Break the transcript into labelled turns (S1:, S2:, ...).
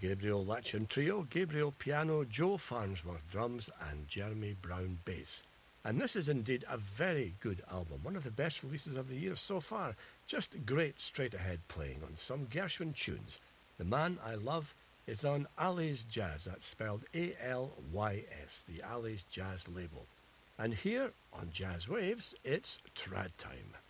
S1: Gabriel Latcham Trio, Gabriel Piano, Joe Farnsworth Drums and Jeremy Brown Bass. And this is indeed a very good album, one of the best releases of the year so far. Just great straight-ahead playing on some Gershwin tunes. The Man I Love is on Ali's Jazz, that's spelled A-L-Y-S, the Ali's Jazz label. And here on Jazz Waves, it's Trad Time.